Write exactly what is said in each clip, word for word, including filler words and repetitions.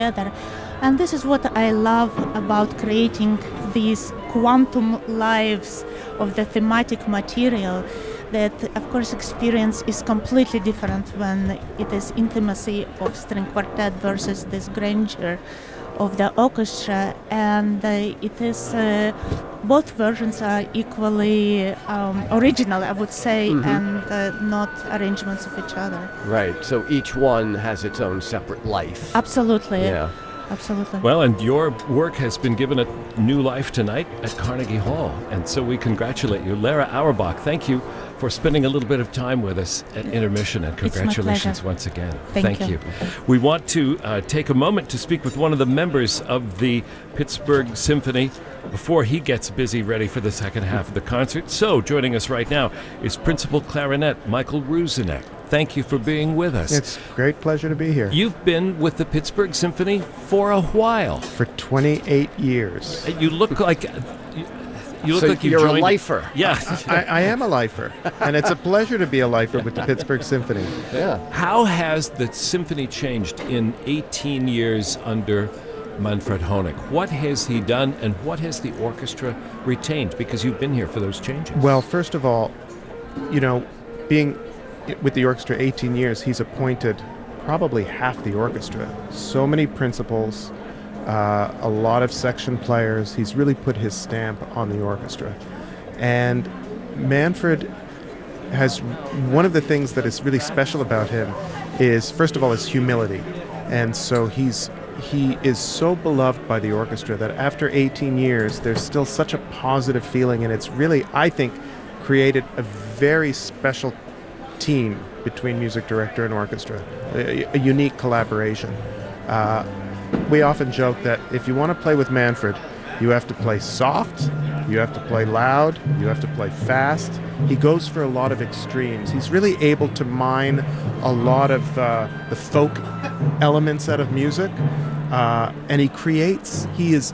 together. And this is what I love about creating these quantum lives of the thematic material, that of course experience is completely different when it is intimacy of string quartet versus this grandeur of the orchestra, and uh, it is uh, both versions are equally um, original, I would say, mm-hmm. and uh, not arrangements of each other. Right, so each one has its own separate life. Absolutely. Yeah. Absolutely. Well, and your work has been given a new life tonight at Carnegie Hall, and so we congratulate you. Lara Auerbach, thank you for spending a little bit of time with us at Intermission, and congratulations once again. Thank, thank you. you. We want to uh, take a moment to speak with one of the members of the Pittsburgh Symphony before he gets busy ready for the second half of the concert. So joining us right now is Principal Clarinet Michael Ruzinek. Thank you for being with us. It's a great pleasure to be here. You've been with the Pittsburgh Symphony for a while. For twenty-eight years. You look like you, you look so like you you're joined, a lifer. Yeah, I, I am a lifer, and it's a pleasure to be a lifer with the Pittsburgh Symphony. Yeah. How has the symphony changed in eighteen years under Manfred Honeck? What has he done, and what has the orchestra retained? Because you've been here for those changes. Well, first of all, you know, being with the orchestra eighteen years, he's appointed probably half the orchestra. So many principals, uh, a lot of section players. He's really put his stamp on the orchestra. And Manfred has, one of the things that is really special about him is, first of all, his humility. And so he's he is so beloved by the orchestra that after eighteen years, there's still such a positive feeling, and it's really, I think, created a very special team between music director and orchestra, a, a unique collaboration. Uh, we often joke that if you want to play with Manfred, you have to play soft, you have to play loud, you have to play fast. He goes for a lot of extremes. He's really able to mine a lot of uh, the folk elements out of music, uh, and he creates, he is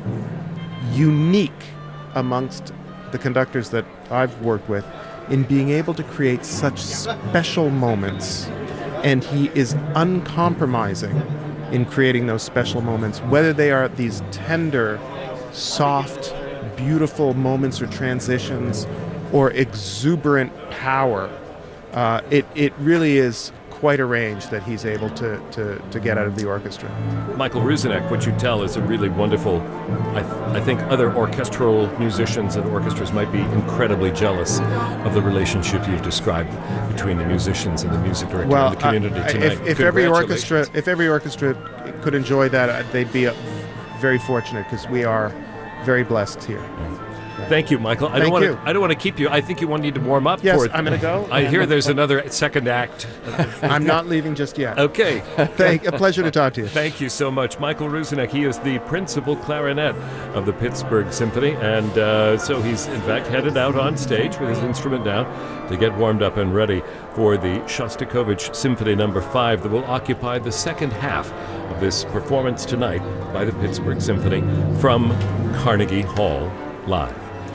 unique amongst the conductors that I've worked with in being able to create such special moments, and he is uncompromising in creating those special moments, whether they are these tender, soft, beautiful moments or transitions, or exuberant power. Uh, it, it really is quite a range that he's able to, to, to get out of the orchestra. Michael Ruzinek, what you tell is a really wonderful, I, th- I think other orchestral musicians and orchestras might be incredibly jealous of the relationship you've described between the musicians and the music director well, and the community uh, tonight. If, if every orchestra, if every orchestra could enjoy that, uh, they'd be uh, very fortunate, because we are very blessed here. Yeah. Thank you, Michael. I Thank don't want you. to. I don't want to keep you. I think you want need to warm up yes, for it. I'm going to go. I hear there's another second act. I'm not leaving just yet. Okay. Thank, a pleasure to talk to you. Thank you so much, Michael Ruzinek. He is the principal clarinet of the Pittsburgh Symphony, and uh, so he's in fact headed out on stage with his instrument down to get warmed up and ready for the Shostakovich Symphony Number Five that will occupy the second half of this performance tonight by the Pittsburgh Symphony from Carnegie Hall live.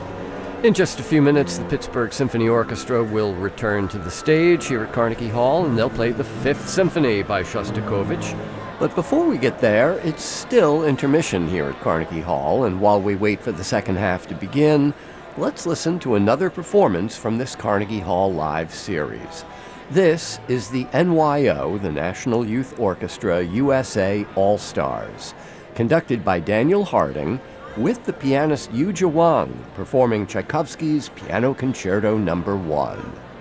In just a few minutes, the Pittsburgh Symphony Orchestra will return to the stage here at Carnegie Hall, and they'll play the Fifth Symphony by Shostakovich. But before we get there, it's still intermission here at Carnegie Hall, and while we wait for the second half to begin, let's listen to another performance from this Carnegie Hall Live series. This is the N Y O, the National Youth Orchestra U S A All-Stars, conducted by Daniel Harding, with the pianist Yu Jia Wang performing Tchaikovsky's Piano Concerto Number One.